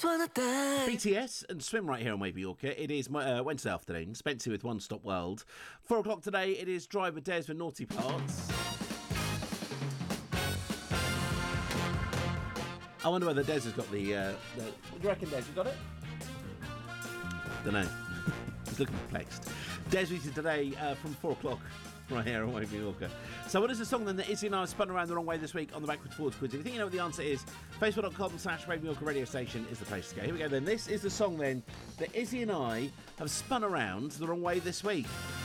BTS and Swim right here on Wavy Yorker. It is Wednesday afternoon. Spencer with One Stop World. 4 o'clock today, it is Driver Des with Naughty Parts. I wonder whether Des has got the what do you reckon, Des? You got it? Don't know. He's looking perplexed. Des with you today from 4 o'clock right here on Wavy Yorker. So what is the song then that Izzy and I have spun around the wrong way this week on the Backwards Forwards quiz? If you think you know what the answer is, facebook.com/Wavy Yorker radio station is the place to go. Here we go then. This is the song then that Izzy and I have spun around the wrong way this week.